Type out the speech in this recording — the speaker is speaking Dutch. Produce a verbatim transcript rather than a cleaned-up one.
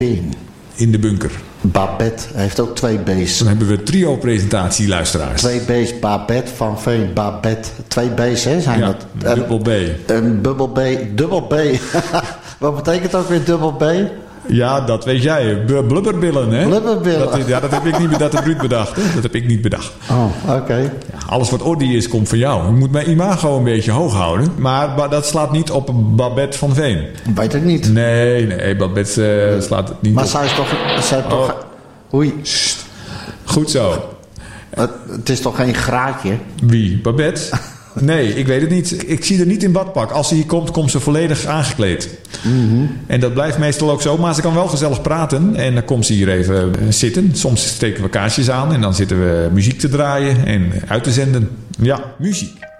Veen. In de bunker. Babette heeft ook twee B's. Dan hebben we trio-presentatie, luisteraars. Twee B's, Babette van Veen, Babette. Twee B's, hè, zijn ja, dat? Dubbel B. Een dubbel B, dubbel B. Wat betekent ook weer dubbel B? Ja, dat weet jij. B- blubberbillen, hè? Blubberbillen. Dat, ja, dat heb ik niet dat heb Ruud bedacht. Hè? Dat heb ik niet bedacht. Oh, oké. Okay. Ja, alles wat ordy is, komt van jou. Je moet mijn imago een beetje hoog houden. Maar ba- dat slaat niet op Babette van Veen. Weet ik niet. Nee, nee, Babette uh, slaat het niet maar op. Maar zij is toch... Zij oh. toch Oei. Sst. Goed zo. Het, het is toch geen graatje? Wie? Babette? Nee, ik weet het niet. Ik zie er niet in badpak. Als ze hier komt, komt ze volledig aangekleed. Mm-hmm. En dat blijft meestal ook zo. Maar ze kan wel gezellig praten. En dan komt ze hier even zitten. Soms steken we kaarsjes aan. En dan zitten we muziek te draaien en uit te zenden. Ja, muziek.